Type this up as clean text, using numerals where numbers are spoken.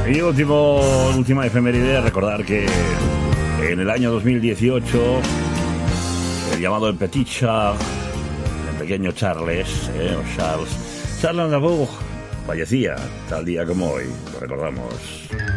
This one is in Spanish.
Y última efeméride, recordar que en el año 2018 el llamado el Petit Charles, el pequeño Charles Aznavour fallecía tal día como hoy, lo recordamos.